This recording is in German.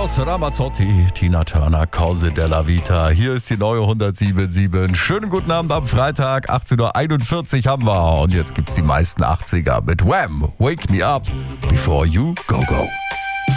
Eros Ramazzotti, Tina Turner, Cause della Vita. Hier ist die neue 107.7. Schönen guten Abend am Freitag, 18.41 Uhr haben wir. Und jetzt gibt's die meisten 80er mit Wham! Wake Me Up Before You Go Go.